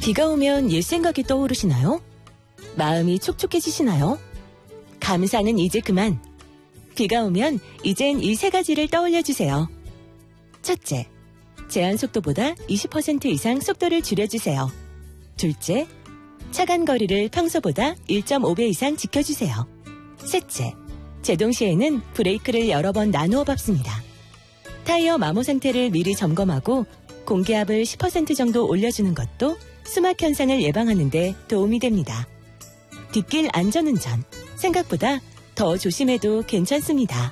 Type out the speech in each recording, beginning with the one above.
비가 오면 옛 생각이 떠오르시나요? 마음이 촉촉해지시나요? 감사는 이제 그만. 비가 오면 이젠 이 세 가지를 떠올려주세요. 첫째, 제한 속도보다 20% 이상 속도를 줄여주세요. 둘째, 차간 거리를 평소보다 1.5배 이상 지켜주세요. 셋째, 제동 시에는 브레이크를 여러 번 나누어 밟습니다. 타이어 마모 상태를 미리 점검하고 공기압을 10% 정도 올려주는 것도 수막 현상을 예방하는 데 도움이 됩니다. 뒷길 안전운전, 생각보다 더 조심해도 괜찮습니다.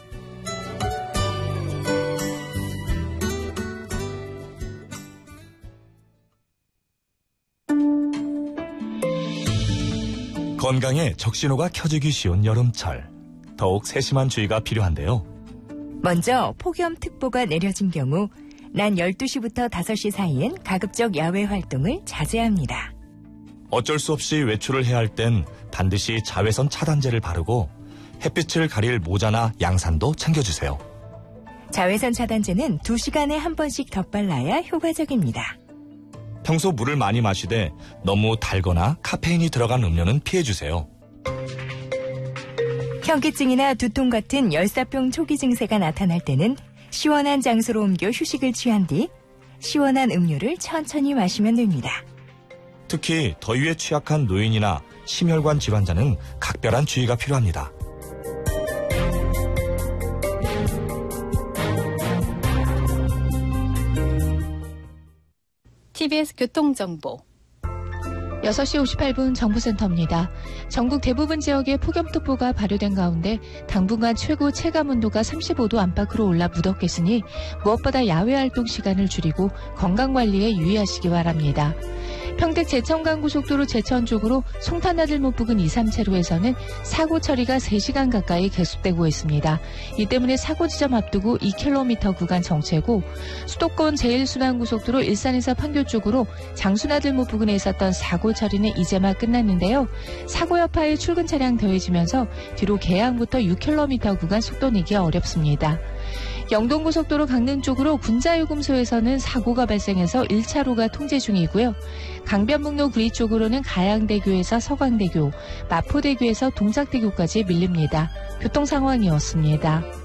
건강에 적신호가 켜지기 쉬운 여름철. 더욱 세심한 주의가 필요한데요. 먼저 폭염특보가 내려진 경우 낮 12시부터 5시 사이엔 가급적 야외 활동을 자제해야 합니다. 어쩔 수 없이 외출을 해야 할 땐 반드시 자외선 차단제를 바르고 햇빛을 가릴 모자나 양산도 챙겨주세요. 자외선 차단제는 2시간에 한 번씩 덧발라야 효과적입니다. 평소 물을 많이 마시되 너무 달거나 카페인이 들어간 음료는 피해주세요. 현기증이나 두통 같은 열사병 초기 증세가 나타날 때는 시원한 장소로 옮겨 휴식을 취한 뒤 시원한 음료를 천천히 마시면 됩니다. 특히 더위에 취약한 노인이나 심혈관 질환자는 각별한 주의가 필요합니다. TBS 교통정보 6시 58분 정보센터입니다. 전국 대부분 지역에 폭염특보가 발효된 가운데 당분간 최고 체감온도가 35도 안팎으로 올라 무덥겠으니 무엇보다 야외 활동 시간을 줄이고 건강관리에 유의하시기 바랍니다. 평택 제천간고속도로 제천 쪽으로 송탄나들목 부근 2, 3차로에서는 사고 처리가 3시간 가까이 계속되고 있습니다. 이 때문에 사고 지점 앞두고 2km 구간 정체고 수도권 제1순환고속도로 일산에서 판교 쪽으로 장수나들목 부근에 있었던 사고 처리는 이제 막 끝났는데요. 사고 여파에 출근 차량 더해지면서 뒤로 계양부터 6km 구간 속도 내기 어렵습니다. 영동고속도로 강릉 쪽으로 군자요금소에서는 사고가 발생해서 1차로가 통제 중이고요. 강변북로 구리 쪽으로는 가양대교에서 서강대교, 마포대교에서 동작대교까지 밀립니다. 교통 상황이었습니다.